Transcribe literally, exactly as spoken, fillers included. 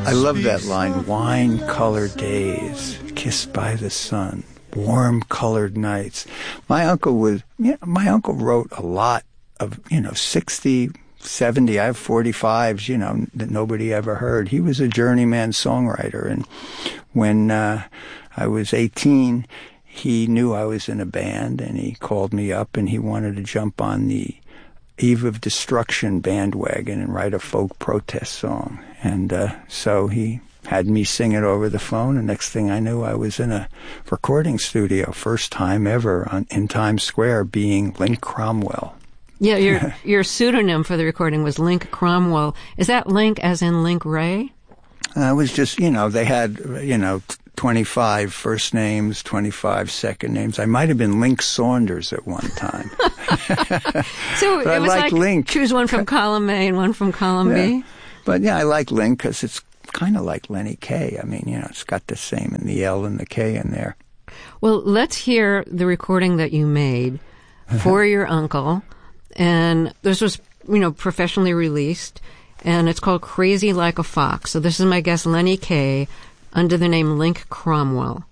I love that line, wine-colored days, kissed by the sun, warm-colored nights. My uncle was, you know, my uncle wrote a lot of, you know, sixty, seventy, I have forty-fives, you know, that nobody ever heard. He was a journeyman songwriter, and when uh, I was eighteen, he knew I was in a band, and he called me up, and he wanted to jump on the Eve of Destruction bandwagon and write a folk protest song. And uh, so he had me sing it over the phone, and next thing I knew, I was in a recording studio, first time ever on, in Times Square, being Link Cromwell. Yeah, your your pseudonym for the recording was Link Cromwell. Is that Link as in Link Ray? I was just, you know, they had, you know, twenty-five first names, twenty-five second names. I might have been Link Saunders at one time. So it I was like, like Link. Choose one from column A and one from column yeah. B? But yeah, I like Link because it's kind of like Lenny Kaye. I mean, you know, it's got the same in the L and the K in there. Well, let's hear the recording that you made for your uncle. And this was, you know, professionally released. And it's called Crazy Like a Fox. So this is my guest, Lenny Kaye, under the name Link Cromwell.